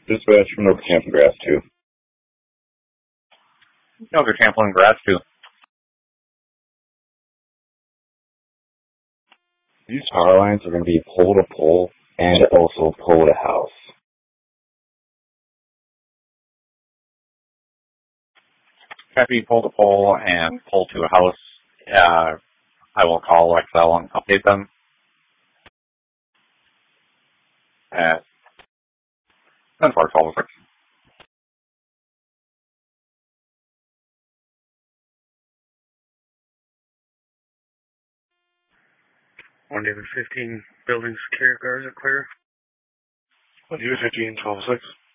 Dispatch from North Hampton Grass 2. Over Champlain Grass 2. These power lines are going to be pole to pole and also pole to house. Copy pole to pole and pole to a house. I will call Excel and update them. At 10-4-12-6. One David 15, building security guards are clear. 1 David 15, 12-6.